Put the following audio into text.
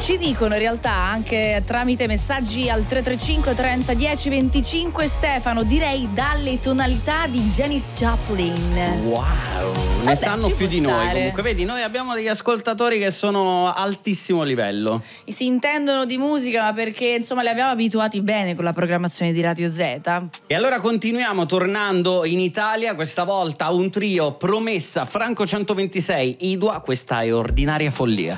ci dicono in realtà anche tramite messaggi al 335 30 10 25. Stefano, direi dalle tonalità di Janis Joplin. Wow, ne sanno più di noi. Comunque vedi, noi abbiamo degli ascoltatori che sono altissimo livello. Si intendono di musica, ma perché insomma li abbiamo abituati bene con la programmazione di Radio Z. E allora continuiamo tornando in Italia, questa volta un trio: Promessa, Franco 126, Idua. Questa è Ordinaria Follia.